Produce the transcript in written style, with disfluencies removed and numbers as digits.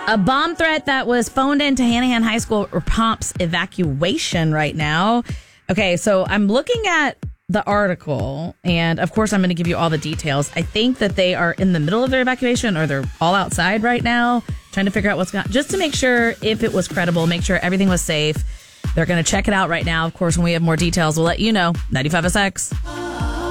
A bomb threat that was phoned into Hanahan High School prompts evacuation right now. Okay, so I'm looking at the article, and of course I'm going to give you all the details. I think that they are in the middle of their evacuation, or they're all outside right now trying to figure out what's going on, just to make sure if it was credible, make sure everything was safe. They're going to check it out right now. Of course, when we have more details, we'll let you know. 95SX.